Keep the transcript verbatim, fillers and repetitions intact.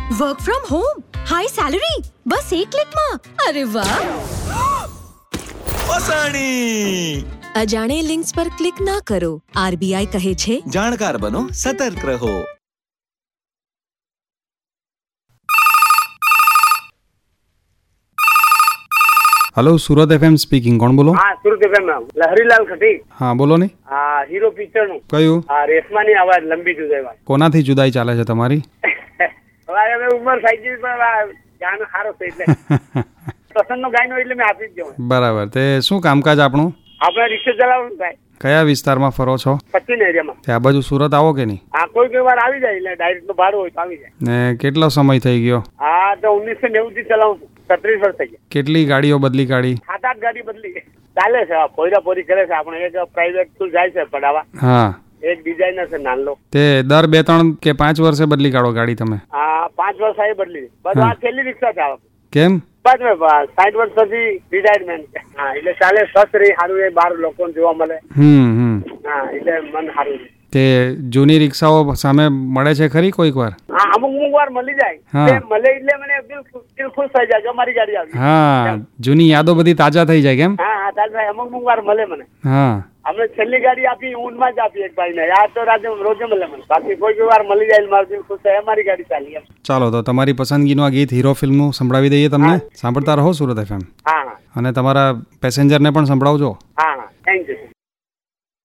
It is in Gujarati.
Work from home, high salary, બસ એક ક્લિકમાં. અરે વાહ! ઓસાણી. અજાણે લિંક્સ પર ક્લિક ના કરો. આરબીઆઈ કહે છે, જાણકાર બનો, સતર્ક રહો. हेलो सूरत एफएम स्पीकिंग, कोण बोलो? हाँ सूरत एफएम लहरीलाल खटी. हाँ बोलो ने. आ हीरो पिक्चर નું કયું? આ રેશમાની આવાજ લંબી જુદાઈ. કોનાથી જુદાઈ ચાલે છે તમારી? હવે હવે ઉંમર થઈ ગઈ પણ ગાનો સારો છે એટલે પસંદનો ગાયનો એટલે મેં આપી જ દઉં. બરાબર. તે શું કામકાજ આપણું? આપણે રિક્ષા ચલાવવાનું થાય. કયા વિસ્તારમાં ફરો છો? પશ્ચિમ એરિયામાં. તે આ બાજુ સુરત આવો કે નહીં? હા કોઈ કોઈ વાર આવી જાય એટલે ડાયરેક્ટ નું ભાડું હોય તો આવી જાય. ને કેટલો સમય થઈ ગયો? હા તો ઓગણીસો નેવું થી ચલાવું છું. છત્રીસ વર્ષ થઈ ગયા. કેટલી ગાડીઓ બદલી કાઢી? સાત આઠ ગાડી બદલી ચાલે છે. પોયરા પોરી કરે છે. આપણે એક પ્રાઇવેટ સ્કૂલ જાય છે પડાવવા. હા. એક ડિઝાઇનર છે નાનલો. તે દર બે ત્રણ કે પાંચ વર્ષે બદલી કાઢો ગાડી તમે? હા પાંચ વર્ષ આવી બદલી. બસ આ છેલ્લી રિક્ષા છે. કેમ? બસ સાઠ વર્ષ પછી રિટાયરમેન્ટ. હા એટલે ચાલે સ્વસ્થ રહી સારું એ બાર લોકો જોવા મળે. હમ હમ હા એટલે મન સારું. તે જૂની રિક્ષાઓ સામે મળે છે ખરી કોઈક વાર? હા અમુક અમુક વાર મળી જાય. મળે એટલે મને દિલ ખુશ થઈ જાય કે અમારી ગાડી આવી. હા જૂની યાદો બધી તાજા થઈ જાય. કેમ? હા હા તાજા અમુક અમુક વાર મળે મને. હા અમે છેલ્લી ગાડી આપી ઊંડમાં જ આપી એક ભાઈ ને. યાર તો રાજે રોજે મળે મને. બાકી કોઈ કોઈ વાર મળી જાય મારું દિલ ખુશ થાય અમારી ગાડી ચાલી. ચાલો તો તમારી પસંદગીનું આ ગીત હીરો ફિલ્મનું સંભળાવી દઈએ તમને. સાંભળતા રહો સુરત એફએમ. હા અને તમારા પેસેન્જરને પણ સંભળાવજો. હા